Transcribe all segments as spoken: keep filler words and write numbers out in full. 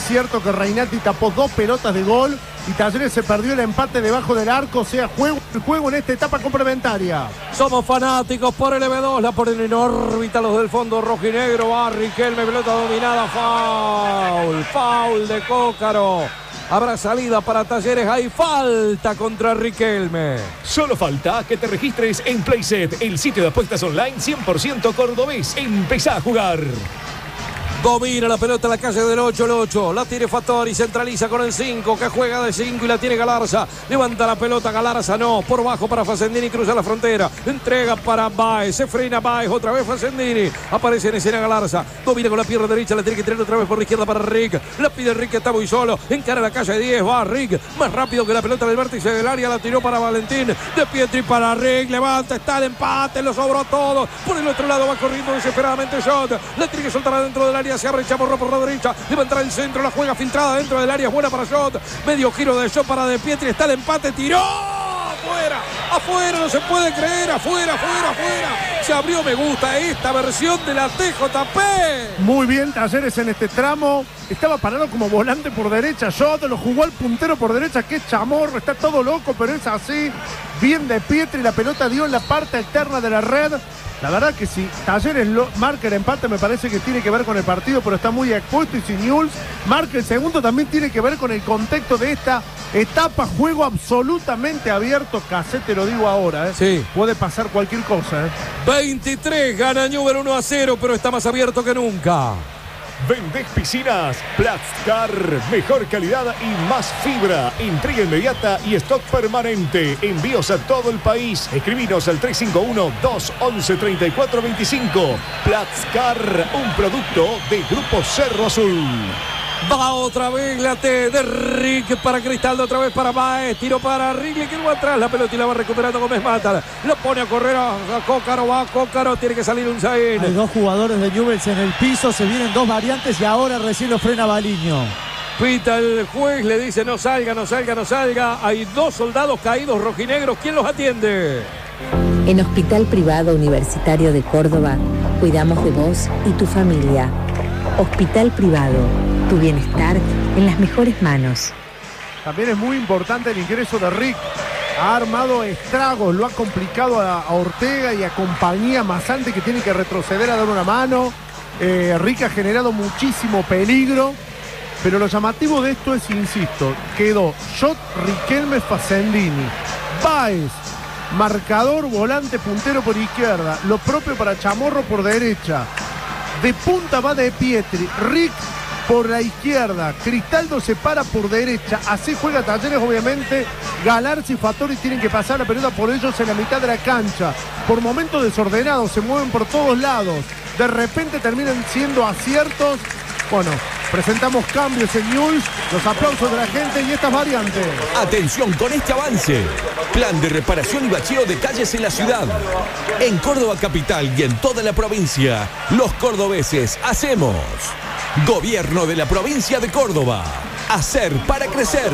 cierto que Reinati tapó dos pelotas de gol y Talleres se perdió el empate debajo del arco, o sea, juego, juego en esta etapa complementaria. Somos fanáticos por el M dos, la ponen en órbita los del fondo rojinegro. Va Riquelme, pelota dominada, foul, foul de Cócaro. Habrá salida para Talleres, hay falta contra Riquelme. Solo falta que te registres en Playset, el sitio de apuestas online cien por ciento cordobés. Empezá a jugar. Domina la pelota en la calle del ocho, el ocho. La tiene Fattori, centraliza con el cinco, que juega de cinco y la tiene Galarza. Levanta la pelota, Galarza no. Por bajo para Facendini, cruza la frontera. Entrega para Baez, se frena Baez, otra vez Facendini. Aparece en escena Galarza. Domina con la pierna derecha, la tiene que tirar otra vez por la izquierda para Rick. La pide Rick, que está muy solo. Encara la calle diez, va Rick. Más rápido que la pelota del vértice del área, la tiró para Valentín. De Pietri para Rick, levanta, está el empate, lo sobró todo. Por el otro lado va corriendo desesperadamente Shot. La tiene que soltar adentro del área. Se abre Chamorro por la derecha, levantará el centro, la juega filtrada dentro del área, es buena para Shot, medio giro de Shot para De Pietri, está el empate, tiró, afuera, afuera, no se puede creer, afuera, afuera, afuera, se abrió, me gusta esta versión de la T J P. Muy bien Talleres en este tramo, estaba parado como volante por derecha, Shot lo jugó al puntero por derecha, que es Chamorro, está todo loco, pero es así, bien De Pietri, la pelota dio en la parte externa de la red. La verdad que si Talleres lo, marca el empate me parece que tiene que ver con el partido, pero está muy expuesto, y si Newell's marca el segundo también tiene que ver con el contexto de esta etapa, juego absolutamente abierto. Cacé, te lo digo ahora, ¿eh? Sí. Puede pasar cualquier cosa, ¿eh? veintitrés, gana Newell's uno a cero, pero está más abierto que nunca. ¿Vendés piscinas? Platzcar, mejor calidad y más fibra. Entrega inmediata y stock permanente. Envíos a todo el país. Escribinos al tres cinco uno, dos once, treinta y cuatro veinticinco. Platzcar, un producto de Grupo Cerro Azul. Va otra vez la T de Rick para Cristaldo, otra vez para Baez, tiro para Rick, le quedó atrás la pelota y la va recuperando Gómez Mata, lo pone a correr a, a Cócaro, va a Cócaro, tiene que salir un Zayn. Hay dos jugadores de Newell's en el piso, se vienen dos variantes y ahora recién lo frena Baliño. Pita el juez, le dice no salga, no salga, no salga, hay dos soldados caídos rojinegros, ¿quién los atiende? En Hospital Privado Universitario de Córdoba, cuidamos de vos y tu familia. Hospital Privado, tu bienestar en las mejores manos. También es muy importante el ingreso de Rick. Ha armado estragos, lo ha complicado a, a Ortega y a compañía Masante, que tiene que retroceder a dar una mano. Eh, Rick ha generado muchísimo peligro, pero lo llamativo de esto es, insisto, quedó Shot, Riquelme, Facendini, Baez, marcador, volante, puntero por izquierda, lo propio para Chamorro por derecha. De punta va De Pietri, Rick por la izquierda, Cristaldo se para por derecha, así juega Talleres obviamente. Galarza y Fattori tienen que pasar la pelota por ellos en la mitad de la cancha, por momentos desordenados, se mueven por todos lados, de repente terminan siendo aciertos. Bueno, presentamos cambios en Newell's, los aplausos de la gente y estas variantes. Atención con este avance. Plan de reparación y bacheo de calles en la ciudad. En Córdoba capital y en toda la provincia, los cordobeses hacemos. Gobierno de la provincia de Córdoba. Hacer para crecer.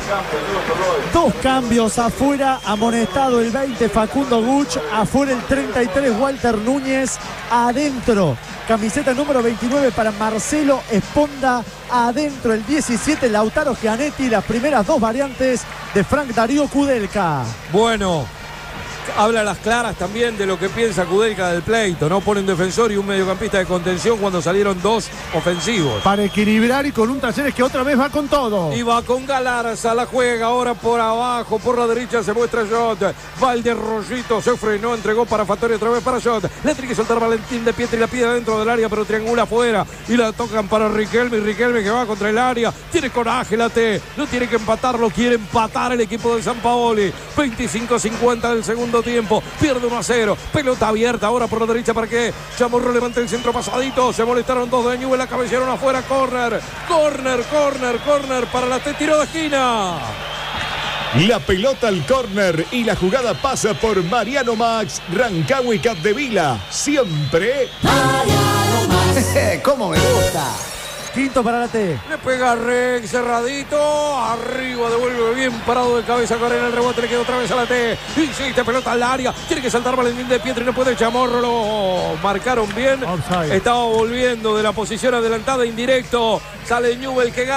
Dos cambios afuera, amonestado el veinte Facundo Guch, afuera el treinta y tres Walter Núñez, adentro camiseta número veintinueve para Marcelo Esponda, adentro el diecisiete Lautaro Gianetti, las primeras dos variantes de Frank Darío Kudelka. Bueno, habla a las claras también de lo que piensa Kudelka del pleito, ¿no? Pone un defensor y un mediocampista de contención cuando salieron dos ofensivos. Para equilibrar y con un Talleres que otra vez va con todo. Y va con Galarza, la juega ahora por abajo, por la derecha se muestra Shot. Valderroyito se frenó, entregó para Fattori, otra vez para Shot. Le tiene que soltar Valentín De Pietri, la pide dentro del área, pero triangula afuera. Y la tocan para Riquelme, y Riquelme que va contra el área. Tiene coraje la T, no tiene que empatarlo, quiere empatar el equipo del Sampaoli. veinticinco cincuenta del segundo tiempo, pierde uno a cero, pelota abierta ahora por la derecha para que Chamorro levante el centro pasadito, se molestaron dos de Newell's, la cabezaron afuera, córner, córner, córner, córner para la T, tiro de esquina. La pelota al córner y la jugada pasa por Mariano Max, Rancagua y Capdevila, siempre Mariano Max. ¿Cómo me gusta? Quinto para la T. Le pega Rex cerradito. Arriba, devuelve bien parado de cabeza. Corre en el rebote. Le queda otra vez a la T. Insiste, pelota al área. Tiene que saltar Valentín De Pietri. No puede. Chamorro lo marcaron bien. Offside. Estaba volviendo de la posición adelantada indirecto. Sale Newell's que gana.